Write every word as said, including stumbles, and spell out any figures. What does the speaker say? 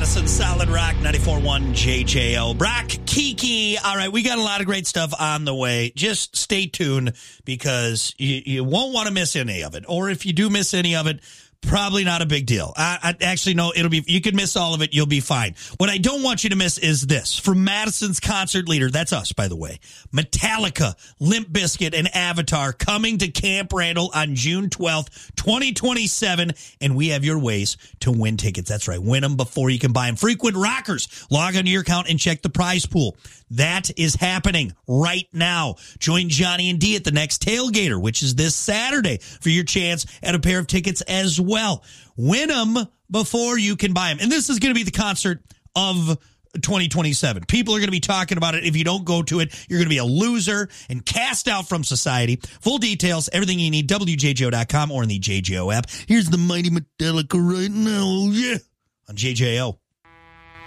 Madison, Solid Rock, ninety-four point one J J O. Brock, Kiki. All right, we got a lot of great stuff on the way. Just stay tuned because you, you won't want to miss any of it. Or if you do miss any of it, probably not a big deal. I, I actually no, it'll be. You can miss all of it. You'll be fine. What I don't want you to miss is this from Madison's concert leader. That's us, by the way. Metallica, Limp Bizkit, and Avatar coming to Camp Randall on June twelfth, twenty twenty-seven, and we have your ways to win tickets. That's right. Win them before you can buy them. Frequent Rockers. Log onto your account and check the prize pool. That is happening right now. Join Johnny and Dee at the next Tailgater, which is this Saturday, for your chance at a pair of tickets as well. Win them before you can buy them. And this is going to be the concert of twenty twenty-seven. People are going to be talking about it. If you don't go to it, you're going to be a loser and cast out from society. Full details, everything you need, W J J O dot com or in the J J O app. Here's the mighty Metallica right now. Yeah. On J J O.